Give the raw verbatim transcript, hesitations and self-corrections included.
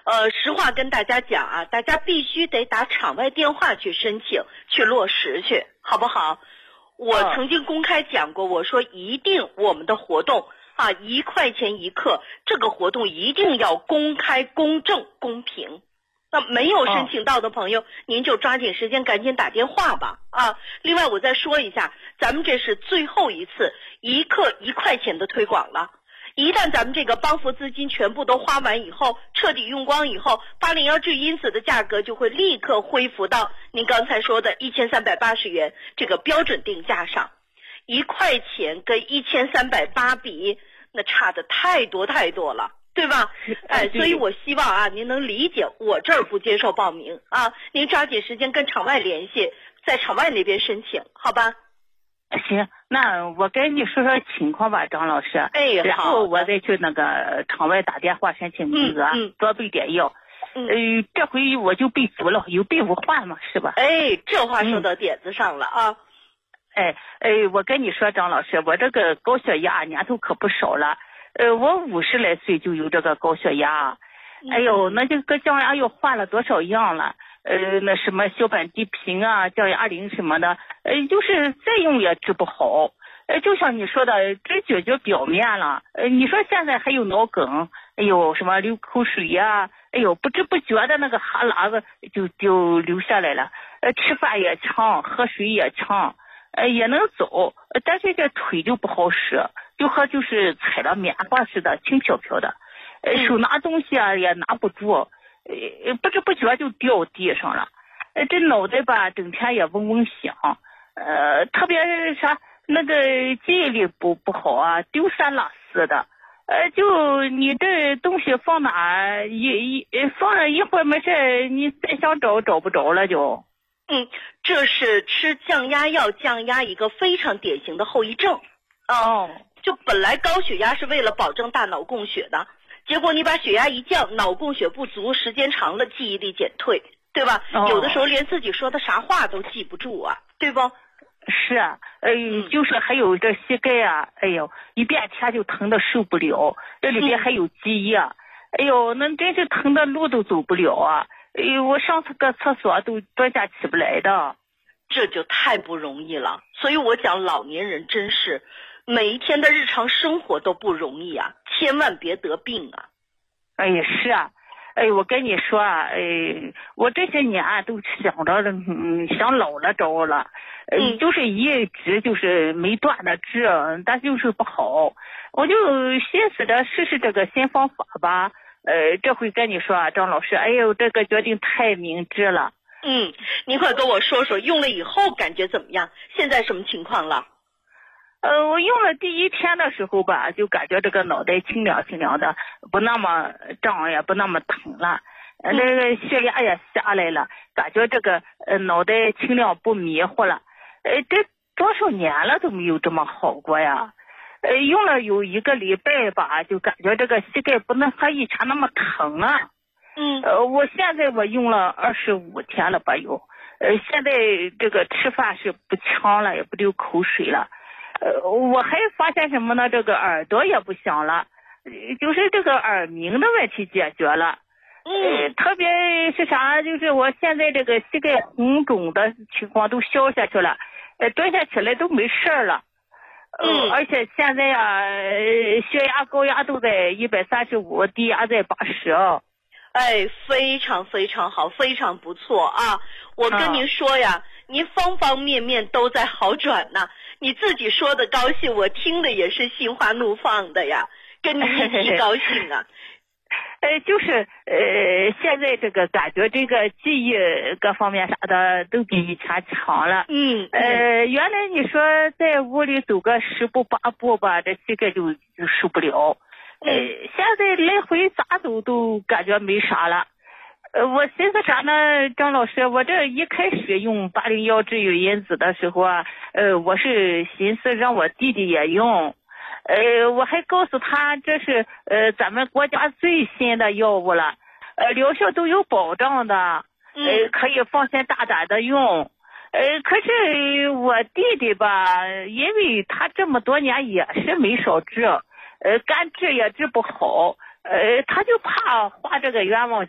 呃，实话跟大家讲啊，大家必须得打场外电话去申请，去落实去，好不好？我曾经公开讲过，我说一定我们的活动啊，一块钱一克，这个活动一定要公开、公正、公平。那没有申请到的朋友，您就抓紧时间赶紧打电话吧啊！另外我再说一下，咱们这是最后一次一克一块钱的推广了。一旦咱们这个帮扶资金全部都花完以后，彻底用光以后，八零幺质因子的价格就会立刻恢复到您刚才说的一千三百八十元这个标准定价上。一块钱跟一千三百八比，那差的太多太多了。对吧？哎，所以我希望啊，您能理解，我这儿不接受报名啊，您抓紧时间跟场外联系，在场外那边申请，好吧？ 行，那我跟你说说情况吧，张老师。 哎， 然后我再去那个场外打电话申请名额， 嗯嗯、 多备点药。 嗯， 呃，这回我就备足了，有备无患嘛，是吧？ 哎，这话说到点子上了啊。 嗯、哎哎，我跟你说，张老师，我这个高血压年头可不少了。呃，我五十来岁就有这个高血压，哎呦，那这个降压药换了多少样了？呃，那什么小板地平啊、降压灵什么的，呃，就是再用也治不好。呃，就像你说的，只解决表面了。呃，你说现在还有脑梗，哎呦，什么流口水呀、啊，哎呦，不知不觉的那个哈喇子就就流下来了。呃，吃饭也呛，喝水也呛。呃，也能走，但是这腿就不好使，就和就是踩了棉花似的，轻飘飘的。呃，手拿东西啊也拿不住，呃，不知不觉就掉地上了。呃，这脑袋吧，整天也嗡嗡响。呃，特别是啥那个记忆力不不好啊，丢三落四的。呃，就你这东西放哪一一放了一会儿没事，你再想找找不着了就。 嗯，这是吃降压药降压一个非常典型的后遗症。 哦， 就本来高血压是为了保证大脑供血的，结果你把血压一降，脑供血不足，时间长了记忆力减退，对吧？哦、有的时候连自己说的啥话都记不住啊，对不？ 是啊，哎、呃，就是还有这膝盖啊，哎呦，一变天就疼得受不了，这里边还有积液，嗯、哎呦，那真是疼的路都走不了啊。哎呦，我上次个厕所都多下起不来的， 这就太不容易了。所以我讲老年人真是每一天的日常生活都不容易啊，千万别得病啊。 哎呀，是啊，哎，我跟你说啊，哎，我这些年都想着嗯想老了着了，嗯，就是一直就是没断的治，但就是不好，我就寻思着试试这个新方法吧。呃，这回跟你说啊，张老师，哎呦，这个决定太明智了。 嗯，您快跟我说说，用了以后感觉怎么样？现在什么情况了？ 呃，我用了第一天的时候吧，就感觉这个脑袋清凉清凉的，不那么胀，也不那么疼了，呃，那个血压也下来了，感觉这个呃脑袋清亮不迷糊了。呃，这多少年了都没有这么好过呀。呃，用了有一个礼拜吧，就感觉这个膝盖不能和以前那么疼了。 嗯。 呃，我现在我用了二十五天了吧有，呃，现在这个吃饭是不呛了，也不流口水了。呃，我还发现什么呢？这个耳朵也不响了，就是这个耳鸣的问题解决了。 嗯。 呃，特别是啥，就是我现在这个膝盖红肿的情况都消下去了，呃，蹲下起来都没事了。 嗯， 而且现在呀、啊，血压、高压都在一百三十五，低压在八十。 哎，非常非常好，非常不错啊！我跟您说呀，啊、您方方面面都在好转呢。你自己说的高兴，我听的也是心花怒放的呀，跟你一起高兴啊。 呃，就是呃，现在这个感觉这个记忆各方面啥的都比以前强了。 嗯。 呃，原来你说在屋里走个十步八步吧，这膝盖就就受不了。呃，现在来回咋走都感觉没啥了。呃，我寻思啥呢，张老师，我这一开始用八零幺治愈因子的时候啊，呃，我是寻思让我弟弟也用。呃，我还告诉他这是呃咱们国家最新的药物了，呃疗效都有保障的，呃可以放心大胆的用。呃可是我弟弟吧，因为他这么多年也是没少治，呃干治也治不好，呃他就怕花这个冤枉